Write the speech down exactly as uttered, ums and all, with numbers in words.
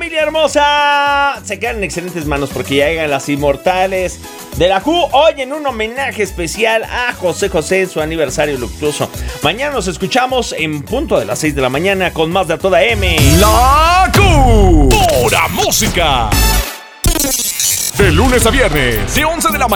familia hermosa! Se quedan en excelentes manos porque ya llegan las inmortales de la Q. Hoy en un homenaje especial a José José en su aniversario luctuoso. Mañana nos escuchamos en punto de las seis de la mañana con más de A Toda M. La Q. Pura música. De lunes a viernes, de once de la mañana